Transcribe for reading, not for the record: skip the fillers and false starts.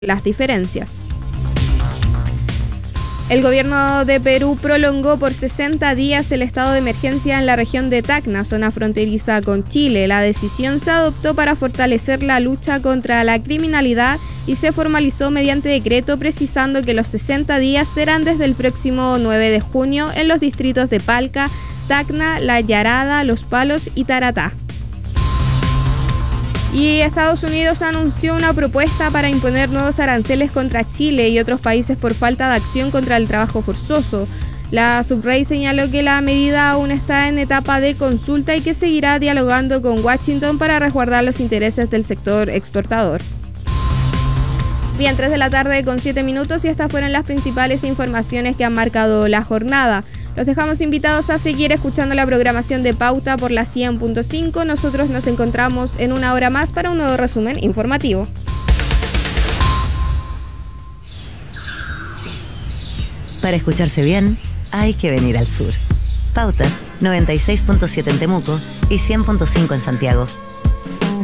las diferencias. El gobierno de Perú prolongó por 60 días el estado de emergencia en la región de Tacna, zona fronteriza con Chile. La decisión se adoptó para fortalecer la lucha contra la criminalidad y se formalizó mediante decreto, precisando que los 60 días serán desde el próximo 9 de junio en los distritos de Palca, Tacna, La Yarada, Los Palos y Taratá. Y Estados Unidos anunció una propuesta para imponer nuevos aranceles contra Chile y otros países por falta de acción contra el trabajo forzoso. La subrey señaló que la medida aún está en etapa de consulta y que seguirá dialogando con Washington para resguardar los intereses del sector exportador. Bien, 3 de la tarde con 7 minutos y estas fueron las principales informaciones que han marcado la jornada. Los dejamos invitados a seguir escuchando la programación de Pauta por la 100.5. Nosotros nos encontramos en una hora más para un nuevo resumen informativo. Para escucharse bien, hay que venir al sur. Pauta 96.7 en Temuco y 100.5 en Santiago.